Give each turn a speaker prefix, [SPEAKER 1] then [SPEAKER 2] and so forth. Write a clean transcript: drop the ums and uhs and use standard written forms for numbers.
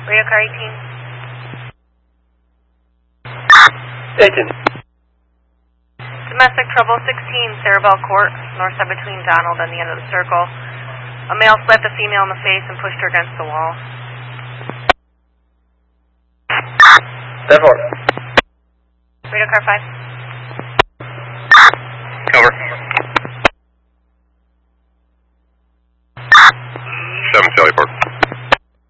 [SPEAKER 1] Radio car 18.
[SPEAKER 2] 18.
[SPEAKER 1] Domestic trouble 16, Cerebell Court, north side between Donald and the end of the circle. A male slapped a female in the face and pushed her against the wall.
[SPEAKER 2] 10-4.
[SPEAKER 1] Radio car 5.